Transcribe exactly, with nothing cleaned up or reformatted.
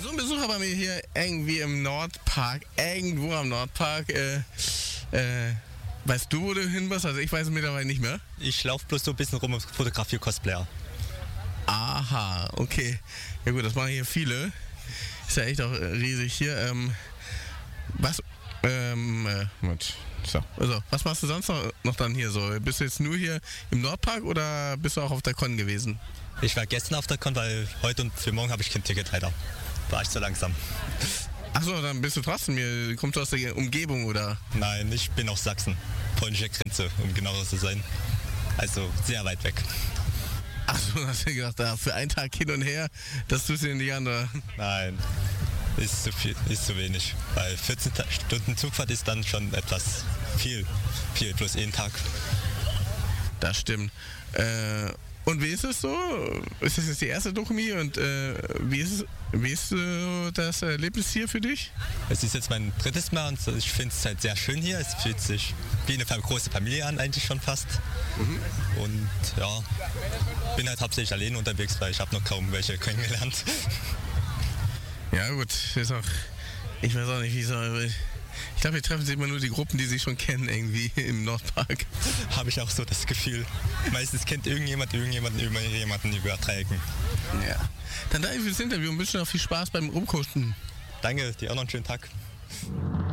So ein Besucher bei mir hier irgendwie im Nordpark, irgendwo am Nordpark. Äh, äh, weißt du, wo du hin bist? Also ich weiß es mittlerweile nicht mehr. Ich laufe bloß so ein bisschen rum und fotografiere Cosplayer. Aha, okay. Ja gut, das machen hier viele. Ist ja echt auch riesig hier. Ähm, was, ähm, äh, Moment. So, also, was machst du sonst noch, noch dann hier so? Bist du jetzt nur hier im Nordpark oder bist du auch auf der Con gewesen? Ich war gestern auf der Con, weil heute und für morgen habe ich kein Ticket leider. War ich zu langsam. Achso, dann bist du trotzdem hier. Kommst du aus der Umgebung oder? Nein, ich bin aus Sachsen. Polnische Grenze, um genauer zu sein. Also sehr weit weg. Achso, hast du gedacht, da für einen Tag hin und her, das tust du dir nicht an, oder? Nein, ist zu viel, ist zu wenig. Weil vierzehn Stunden Zugfahrt ist dann schon etwas viel. Viel plus jeden Tag. Das stimmt. Äh, und wie ist es so? Ist das jetzt die erste Dokumi und äh, wie ist es, wie ist äh, das Erlebnis hier für dich? Es ist jetzt mein drittes Mal und ich finde es halt sehr schön hier. Es fühlt sich wie eine große Familie an, eigentlich schon fast. Mhm. Und ja, bin halt hauptsächlich allein unterwegs, weil ich habe noch kaum welche kennengelernt. Ja gut, ist auch, ich weiß auch nicht, wie so. Ich glaube, hier treffen sich immer nur die Gruppen, die sich schon kennen, irgendwie im Nordpark. Habe ich auch so das Gefühl. Meistens kennt irgendjemand irgendjemanden über jemanden über drei Ecken. Ja. Dann danke fürs Interview und wünsche noch viel Spaß beim Rumkuschen. Danke, dir auch noch einen schönen Tag.